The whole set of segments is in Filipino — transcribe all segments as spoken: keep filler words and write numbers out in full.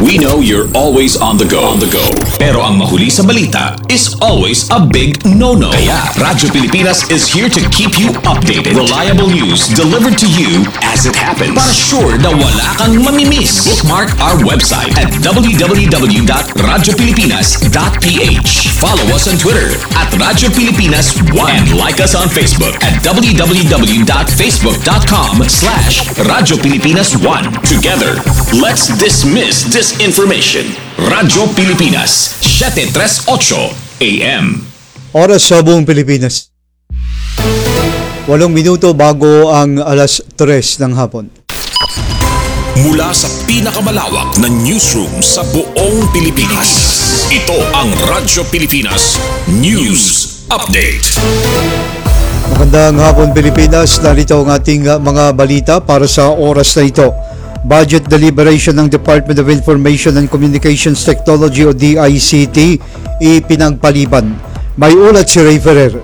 We know you're always on the go. On the go. Pero ang mahuli sa balita is always a big no-no. Kaya Radyo Pilipinas is here to keep you updated. Reliable news delivered to you as it happens. Para sure na wala kang mamimiss. Bookmark our website at w w w dot radyo pilipinas dot p h. Follow us on Twitter at Radyo Pilipinas one and like us on Facebook at w w w dot facebook dot com slash Radyo Pilipinas one. Together, let's dismiss disinformation. Radyo Pilipinas, seven thirty-eight A M. Oras sa buong Pilipinas. Walong minuto bago ang alas tres ng hapon. Mula sa pinakamalawak na newsroom sa buong Pilipinas, ito ang Radyo Pilipinas News Update. Magandang hapon Pilipinas, narito ang ating mga balita para sa oras na ito. Budget deliberation ng Department of Information and Communications Technology o D I C T ipinagpaliban. May ulat si Ray Ferrer.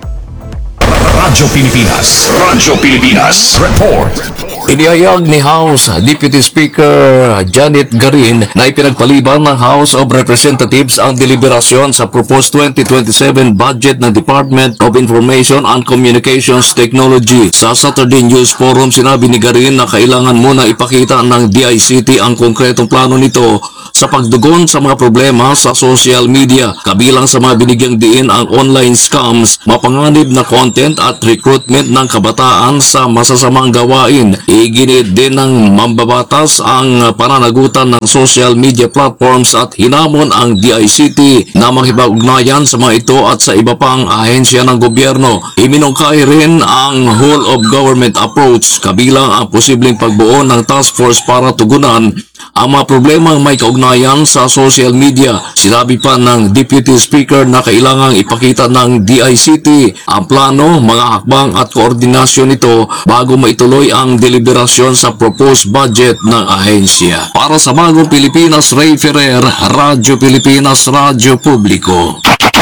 Radyo Pilipinas, Radyo Pilipinas Report. Inihayag ni House Deputy Speaker Janet Garin na ipinagpaliban ng House of Representatives ang deliberasyon sa proposed twenty twenty-seven budget ng Department of Information and Communications Technology. Sa Saturday News Forum, sinabi ni Garin na kailangan muna ipakita ng D I C T ang konkretong plano nito sa pagdugon sa mga problema sa social media. Kabilang sa mga binigyang diin ang online scams, mapanganib na content at recruitment ng kabataan sa masasamang gawain. Iginit din ng mambabatas ang pananagutan ng social media platforms at hinamon ang D I C T na makipag-ugnayan sa mga ito at sa iba pang ahensya ng gobyerno. Iminungkay rin ang whole of government approach, kabilang ang posibleng pagbuo ng task force para tugunan ang mga problemang may kaugnayan sa social media. Sinabi pa ng Deputy Speaker na kailangang ipakita ng D I C T ang plano, mga hakbang at koordinasyon nito bago maituloy ang deliberasyon sa proposed budget ng ahensya. Para sa Bagong Pilipinas, Ray Ferrer, Radyo Pilipinas, Radyo Publiko.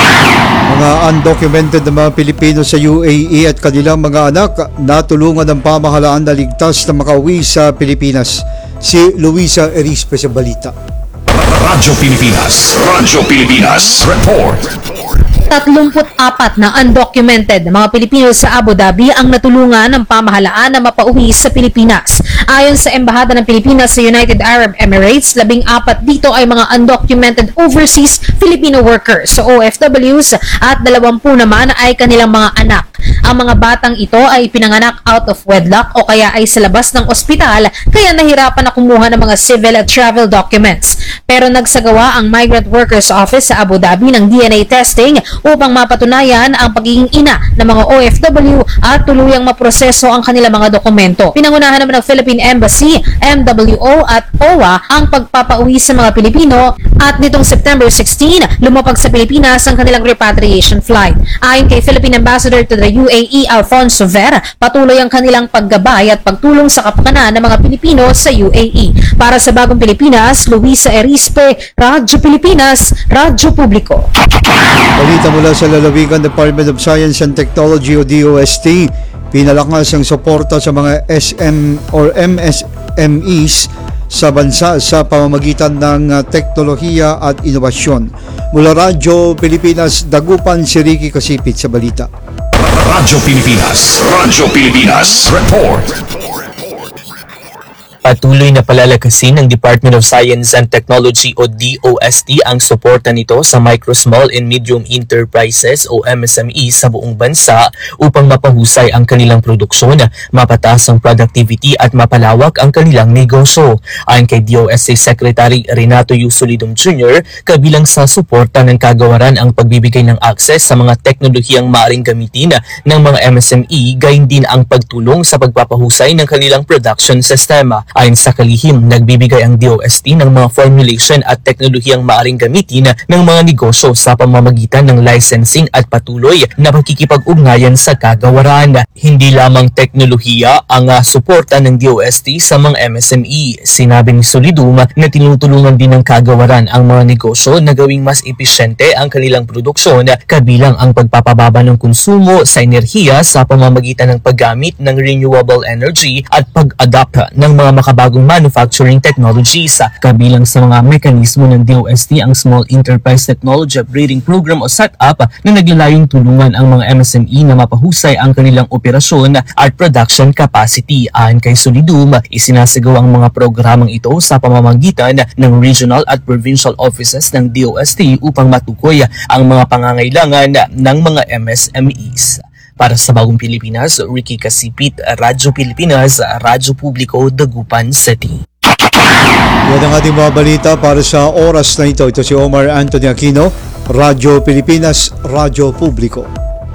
Mga undocumented na mga Pilipino sa U A E at kanilang mga anak natulungan ng pamahalaan na ligtas na makauwi sa Pilipinas. Si Luisa Erispe sa balita. Radyo Pilipinas, Radyo Pilipinas Report. tatlumpu't apat na undocumented na mga Pilipino sa Abu Dhabi ang natulungan ng pamahalaan na mapauwi sa Pilipinas. Ayon sa Embahada ng Pilipinas sa United Arab Emirates, labing apat dito ay mga undocumented overseas Filipino workers o O F Ws at dalawampu naman ay kanilang mga anak. Ang mga batang ito ay pinanganak out of wedlock o kaya ay sa labas ng ospital kaya nahirapan na kumuha ng mga civil at travel documents. Pero nagsagawa ang Migrant Workers Office sa Abu Dhabi ng D N A testing upang mapatunayan ang pagiging ina ng mga O F W at tuluyang maproseso ang kanilang mga dokumento. Pinangunahan naman ng Philippine Embassy, M W O at O W A ang pagpapauwi sa mga Pilipino at nitong September sixteenth, lumapag sa Pilipinas ang kanilang repatriation flight. Ayon kay Philippine Ambassador to the U A E, Alfonso Ver, patuloy ang kanilang paggabay at pagtulong sa kapakanan ng mga Pilipino sa U A E. Para sa Bagong Pilipinas, Luisa Erispe, Radyo Pilipinas, Radyo Publiko. Balita mula sa lalawigan Department of Science and Technology o D O S T, pinalakas ang suporta sa mga S M or M S M Es sa bansa sa pamamagitan ng teknolohiya at inobasyon. Mula Radyo Pilipinas, Dagupan, si Ricky Kasipit sa balita. Radyo Pilipinas, Radyo Pilipinas Report. Patuloy na palalakasin ng Department of Science and Technology o D O S T ang suporta nito sa micro, small and medium enterprises o M S M E sa buong bansa upang mapahusay ang kanilang produksyon, mapataas ang productivity at mapalawak ang kanilang negosyo. Ayon kay D O S T Secretary Renato Yusolidum Junior, kabilang sa suporta ng kagawaran ang pagbibigay ng access sa mga teknolohiyang maaring gamitin ng mga M S M E, gayon din ang pagtulong sa pagpapahusay ng kanilang production sistema. Ayon sa kalihim, nagbibigay ang D O S T ng mga formulation at teknolohiyang maaring gamitin ng mga negosyo sa pamamagitan ng licensing at patuloy na pagkikipag-ugnayan sa kagawaran. Hindi lamang teknolohiya ang uh, suporta ng D O S T sa mga M S M E. Sinabi ni Solidum na tinutulungan din ng kagawaran ang mga negosyo na gawing mas episyente ang kanilang produksyon, kabilang ang pagpapababa ng konsumo sa enerhiya sa pamamagitan ng paggamit ng renewable energy at pag-adapt ng mga makabagong manufacturing technologies. Kabilang sa mga mekanismo ng D O S T ang Small Enterprise Technology Upgrading Program o S E T U P na naglalayong tulungan ang mga M S M E na mapahusay ang kanilang operasyon at production capacity. Ayon kay Solidum, isinasagawa ang mga programang ito sa pamamagitan ng regional at provincial offices ng D O S T upang matukoy ang mga pangangailangan ng mga M S M Es. Para sa Bagong Pilipinas, Ricky Kasipit, Radyo Pilipinas, Radyo Publiko, Dagupan City. Yan ang ating mga balita para sa oras na ito. Ito si Omar Anthony Aquino, Radyo Pilipinas, Radyo Publiko.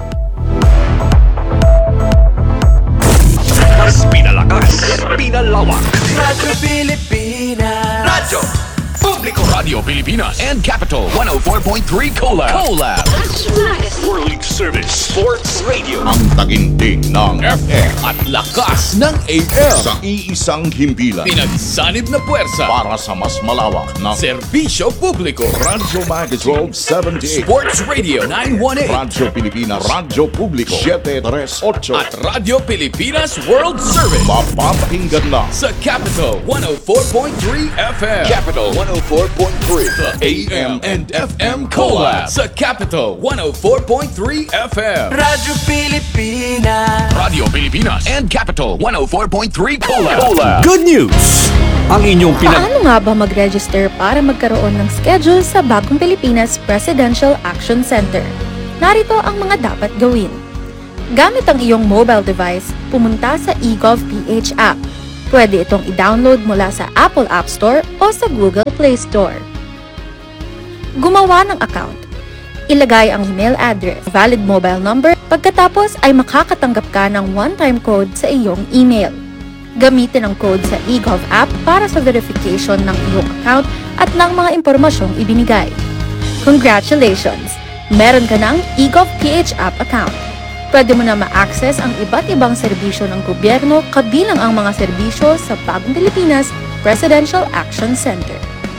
Mas pinalakas, pinalawak. Radyo Pilipinas. Radyo Publiko. Radio Pilipinas and Capital one oh four point three Collab. Collab. World Service Sports Radio. Ang taginting ng F M at lakas ng A M. sa iisang himpilan Pinagsanib na puwersa. para sa mas malawak na Serbisyo Publiko. Radyo Magazine twelve seventy-eight, Sports Radio nine one eight. Radyo Pilipinas, Radyo Publiko seven thirty-eight, At Radio Pilipinas World Service. mapapakinggan na Sa Capital one oh four point three F M. Capital one oh four point three. The A M and F M Collab. Sa Capital one oh four point three F M. Radyo Pilipinas. Radio Pilipinas and Capital one oh four point three Collab. Collab. Good news! Ang inyong pinag... Paano nga ba mag-register para magkaroon ng schedule sa Bagong Pilipinas Presidential Action Center? Narito ang mga dapat gawin. Gamit ang iyong mobile device, pumunta sa eGovPH app. Pwede itong i-download mula sa Apple App Store o sa Google Play Store. Gumawa ng account. Ilagay ang email address, valid mobile number, pagkatapos ay makakatanggap ka ng one-time code sa iyong email. Gamitin ang code sa eGov app para sa verification ng iyong account at ng mga impormasyong ibinigay. Congratulations! Meron ka ng eGovPH app account. Pwede mo na ma-access ang iba't ibang serbisyo ng gobyerno kabilang ang mga serbisyo sa Bagong Pilipinas Presidential Action Center.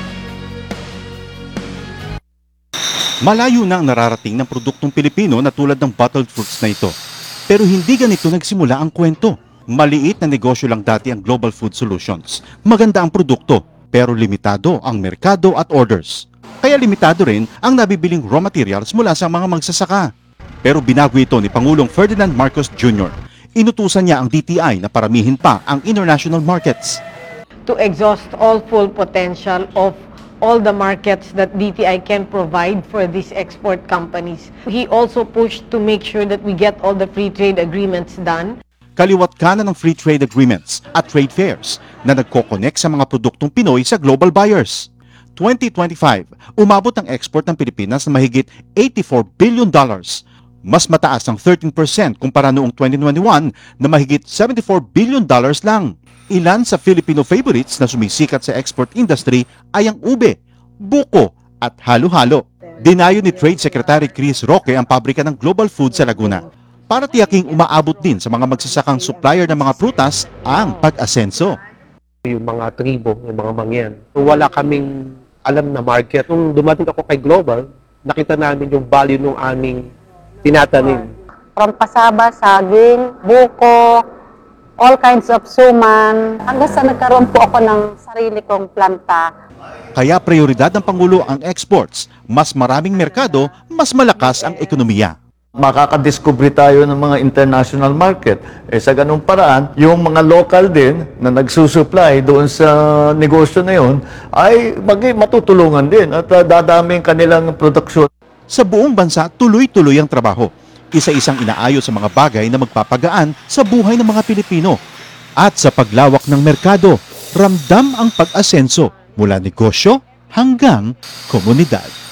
Malayo na ang nararating ng produktong Pilipino na tulad ng bottled fruits na ito. Pero hindi ganito nagsimula ang kwento. Maliit na negosyo lang dati ang Global Food Solutions. Maganda ang produkto, pero limitado ang merkado at orders. Kaya limitado rin ang nabibiling raw materials mula sa mga magsasaka. Pero binago ito ni Pangulong Ferdinand Marcos Junior Inutusan niya ang D T I na paramihin pa ang international markets. To exhaust all full potential of all the markets that D T I can provide for these export companies. He also pushed to make sure that we get all the free trade agreements done. Kaliwat kanan ng free trade agreements at trade fairs na nagko-connect sa mga produktong Pinoy sa global buyers. twenty twenty-five, umabot ang export ng Pilipinas na mahigit eighty-four billion dollars. Mas mataas ang thirteen percent kumpara noong twenty twenty-one na mahigit seventy-four billion dollars lang. Ilan sa Filipino favorites na sumisikat sa export industry ay ang ube, buko at halo-halo. Dinayo ni Trade Secretary Chris Roque ang pabrika ng Global Food sa Laguna para tiyaking umaabot din sa mga magsasakang supplier ng mga prutas ang pag-asenso. Yung mga tribo, yung mga mangyan. Wala kaming alam na market. Nung dumating ako kay Global, nakita namin yung value ng aming tinatanim. From pasaba, saging, buko, all kinds of suman, hanggang sa nagkaroon po ako ng sarili kong planta. Kaya prioridad ng Pangulo ang exports. Mas maraming merkado, mas malakas ang ekonomiya. Makakadiscover tayo ng mga international market. Eh, sa ganung paraan, yung mga local din na nagsusupply doon sa negosyo na yun ay mag- matutulungan din at uh, dadami kanilang produksyon. Sa buong bansa, tuloy-tuloy ang trabaho. Isa-isang inaayos sa mga bagay na magpapagaan sa buhay ng mga Pilipino. At sa paglawak ng merkado, ramdam ang pag-asenso mula negosyo hanggang komunidad.